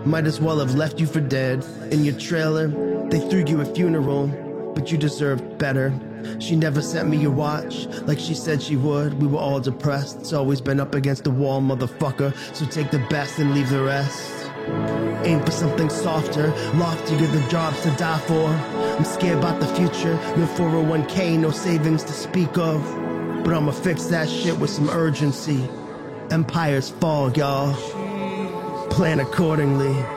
Might as well have left you for dead. In your trailer, they threw you a funeral, but you deserved better. She never sent me your watch like she said she would. We were all depressed. It's always been up against the wall, motherfucker. So take the best and leave the rest. Aim for something softer, loftier than jobs to die for. I'm scared about the future. No 401k, no savings to speak of. But I'ma fix that shit with some urgency. Empires fall, y'all. Plan accordingly.